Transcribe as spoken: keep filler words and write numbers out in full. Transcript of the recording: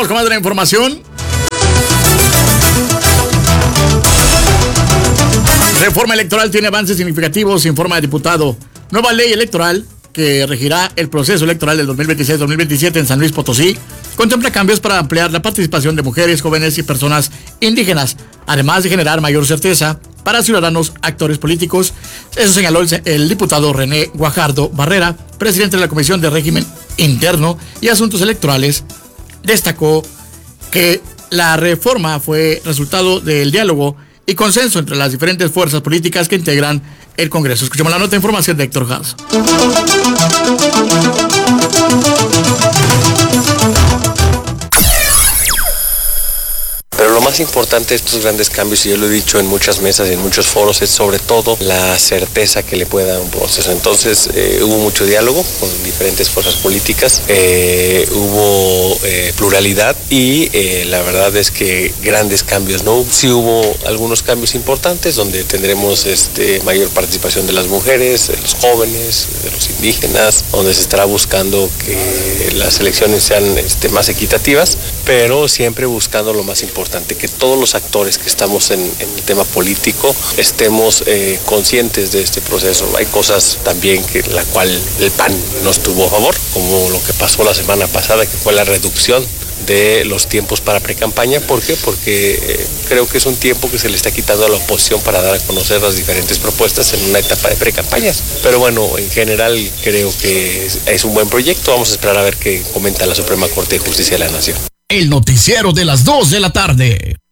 Vamos con más de la información. Reforma electoral tiene avances significativos, informa el diputado. Nueva ley electoral que regirá el proceso electoral del dos mil veintiséis dos mil veintisiete en San Luis Potosí contempla cambios para ampliar la participación de mujeres, jóvenes y personas indígenas, además de generar mayor certeza para ciudadanos, actores políticos. Eso señaló el, el diputado René Guajardo Barrera, presidente de la Comisión de Régimen Interno y Asuntos Electorales. Destacó que la reforma fue resultado del diálogo y consenso entre las diferentes fuerzas políticas que integran el Congreso. Escuchemos la nota de información de Héctor Haas. Pero lo más importante de estos grandes cambios, y yo lo he dicho en muchas mesas y en muchos foros, es sobre todo la certeza que le puede dar un proceso. Entonces eh, hubo mucho diálogo con diferentes fuerzas políticas, eh, hubo eh, pluralidad y eh, la verdad es que grandes cambios, ¿no? Sí hubo algunos cambios importantes donde tendremos este, mayor participación de las mujeres, de los jóvenes, de los indígenas, donde se estará buscando que las elecciones sean este, más equitativas, pero siempre buscando lo más importante, que todos los actores que estamos en, en el tema político estemos eh, conscientes de este proceso. Hay cosas también que la cual el P A N no estuvo a favor, como lo que pasó la semana pasada, que fue la reducción de los tiempos para precampaña. ¿Por qué? Porque eh, creo que es un tiempo que se le está quitando a la oposición para dar a conocer las diferentes propuestas en una etapa de precampañas. Pero bueno, en general creo que es, es un buen proyecto. Vamos a esperar a ver qué comenta la Suprema Corte de Justicia de la Nación. El noticiero de las dos de la tarde.